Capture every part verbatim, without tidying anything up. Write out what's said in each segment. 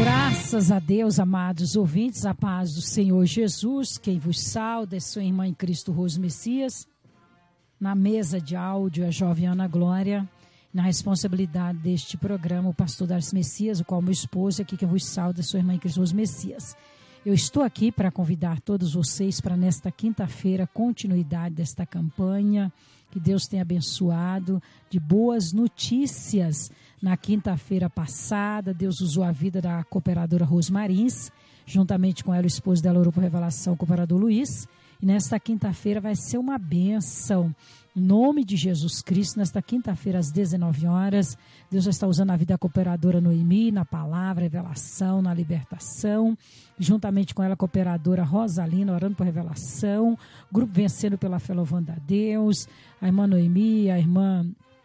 Graças a Deus, amados ouvintes, a paz do Senhor Jesus, quem vos sauda é sua irmã em Cristo Rose Messias, na mesa de áudio a jovem Ana Glória, na responsabilidade deste programa o pastor Darcy Messias, o qual meu esposo, aqui que vos sauda é sua irmã em Cristo Rose Messias. Eu estou aqui para convidar todos vocês para nesta quinta-feira, continuidade desta campanha, que Deus tenha abençoado, de boas notícias. Na quinta-feira passada, Deus usou a vida da cooperadora Rosmarins, juntamente com ela o esposo dela orou por revelação, o cooperador Luiz. E nesta quinta-feira vai ser uma bênção. Em nome de Jesus Cristo, nesta quinta-feira às dezenove horas, Deus já está usando a vida da cooperadora Noemi, na palavra, revelação, na libertação. Juntamente com ela a cooperadora Rosalina, orando por revelação. Grupo Vencendo pela Fé, louvando a Deus. A irmã Noemi, a irmã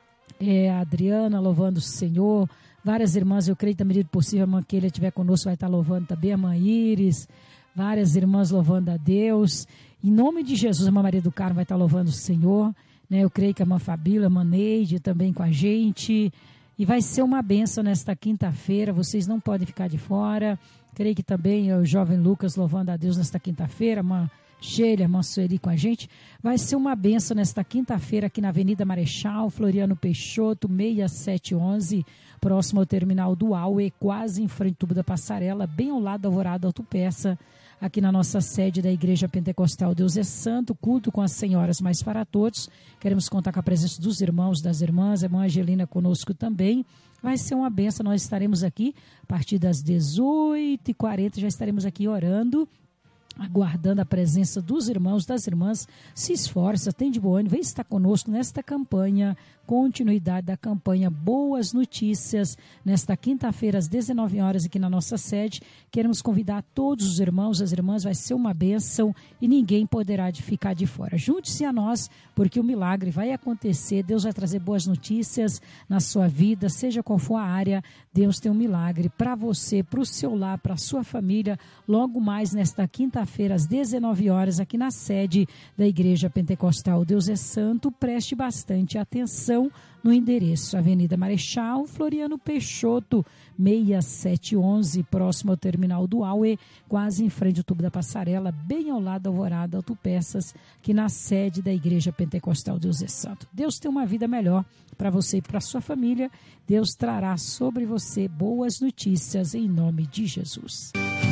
é, a Adriana, louvando o Senhor. Várias irmãs, eu creio que na medida possível, a irmã Keila estiver conosco, vai estar louvando também. A irmã Iris, várias irmãs louvando a Deus. Em nome de Jesus, a irmã Maria do Carmo vai estar louvando o Senhor. Né? Eu creio que a irmã Fabíola, a irmã Neide também com a gente. E vai ser uma bênção nesta quinta-feira, vocês não podem ficar de fora. Creio que também o jovem Lucas louvando a Deus nesta quinta-feira, a irmã Sheila, a irmã Sueli com a gente. Vai ser uma bênção nesta quinta-feira aqui na Avenida Marechal, Floriano Peixoto, seis sete um um, próximo ao terminal do Aue, quase em frente ao tubo da Passarela, bem ao lado da Alvorada Autopeça, aqui na nossa sede da Igreja Pentecostal Deus é Santo, culto com as senhoras mais para todos. Queremos contar com a presença dos irmãos, das irmãs, a irmã Angelina conosco também. Vai ser uma benção, nós estaremos aqui a partir das dezoito e quarenta, já estaremos aqui orando, aguardando a presença dos irmãos, das irmãs. Se esforça, tem de bom ânimo, vem estar conosco nesta campanha, continuidade da campanha Boas Notícias, nesta quinta-feira às dezenove horas aqui na nossa sede. Queremos convidar todos os irmãos, as irmãs, vai ser uma bênção e ninguém poderá de ficar de fora. Junte-se a nós, porque o milagre vai acontecer, Deus vai trazer boas notícias na sua vida, seja qual for a área, Deus tem um milagre para você, para o seu lar, para a sua família, logo mais nesta quinta-feira às dezenove horas aqui na sede da Igreja Pentecostal Deus é Santo. Preste bastante atenção no endereço Avenida Marechal, Floriano Peixoto, seis sete um um, próximo ao terminal do Aue, quase em frente ao tubo da Passarela, bem ao lado da Alvorada Autopeças, aqui na sede da Igreja Pentecostal Deus é Santo. Deus tem uma vida melhor para você e para a sua família. Deus trará sobre você boas notícias em nome de Jesus.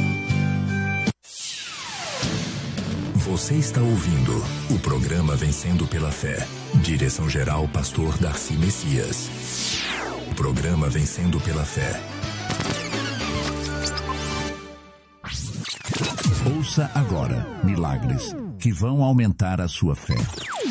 Você está ouvindo o programa Vencendo pela Fé. Direção-geral, pastor Darcy Messias. O programa Vencendo pela Fé. Ouça agora milagres que vão aumentar a sua fé.